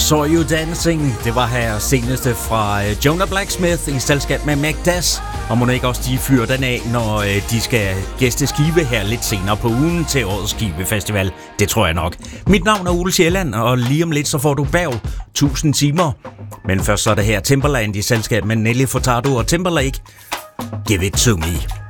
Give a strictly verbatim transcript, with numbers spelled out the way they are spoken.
Saw You Dancing, det var her seneste fra Jonah Blacksmith i selskab med Magdas. Og må ikke også de fyre den af, når de skal gæste Skive her lidt senere på ugen til årets Skive Festival. Det tror jeg nok. Mit navn er Ole Sjælland, og lige om lidt så får du bag tusind timer. Men først så er det her Timbaland i selskab med Nelly Furtado og Timberlake. Give it to me.